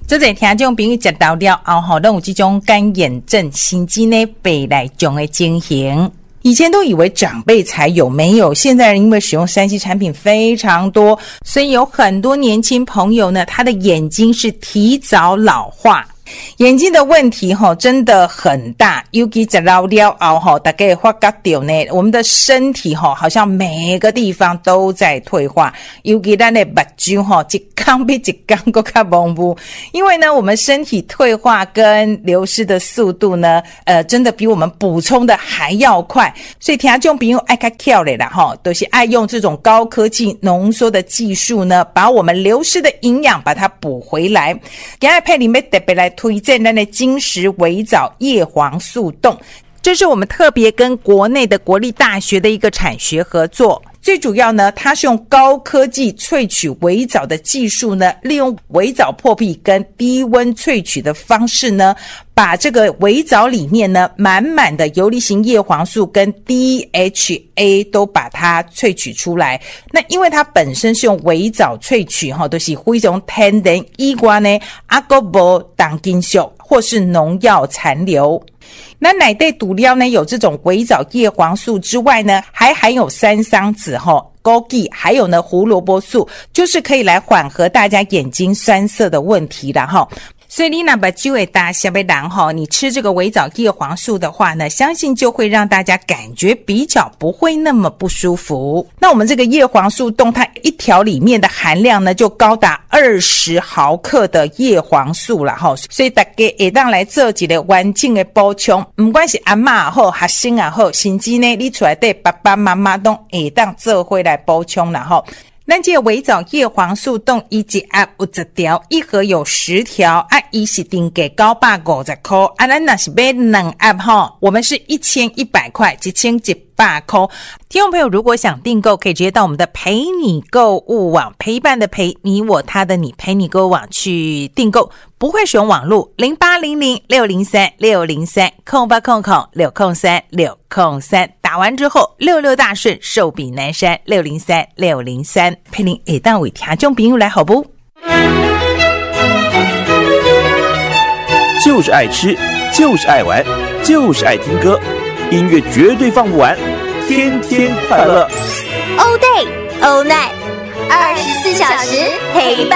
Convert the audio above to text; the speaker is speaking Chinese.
这阵听众朋友食到了后吼，都有这种干眼症、心肌呢背来种的情形。以前都以为长辈才有，没有。现在因为使用3C 产品非常多，所以有很多年轻朋友呢，他的眼睛是提早老化。眼睛的问题真的很大，尤其在老了后大家会发觉到呢，我们的身体好像每个地方都在退化，尤其咱的目睭一天比一天更加模糊。因为呢，我们身体退化跟流失的速度呢，真的比我们补充的还要快，所以听众朋友爱较巧的啦都是爱用这种高科技浓缩的技术呢，把我们流失的营养把它补回来。今天佩里面特别来推荐咱的金石微藻叶黄素冻，这是我们特别跟国内的国立大学的一个产学合作。最主要呢，它是用高科技萃取微藻的技术呢，利用微藻破壁跟低温萃取的方式呢，把这个微藻里面呢满满的游离型叶黄素跟 DHA 都把它萃取出来。那因为它本身是用微藻萃取都是非常天然以外呢，还没有重金属或是农药残留。那奶袋肚料呢，有这种微藻叶黄素之外呢，还含有山桑子枸杞，还有呢胡萝卜素，就是可以来缓和大家眼睛酸涩的问题啦所以你那把酒会大小的人你吃这个微藻叶黄素的话呢，相信就会让大家感觉比较不会那么不舒服。那我们这个叶黄素冻，它一条里面的含量呢就高达20毫克的叶黄素啦所以大家会当来做一个完整的补充，不管是阿嬷也好，学生也好，甚至呢你出来对爸爸妈妈都会当做回来补充啦咱这个微藻叶黄素冻一盒有10条，一盒有10条伊是定价950块咱若是买2盒我们是1100块，1100块。听众朋友如果想订购，可以直接到我们的陪你购物网，陪伴的陪，你我他的你，陪你购物网去订购。不会使用网络0800-603-603-0800-603-603，打完之后66大顺，寿比南山603-603，陪您下当为听众朋友来好不？ 就是爱吃，就是爱玩，就是爱听歌，音乐绝对放不完，天天快乐。 All day, all night，24小时陪伴。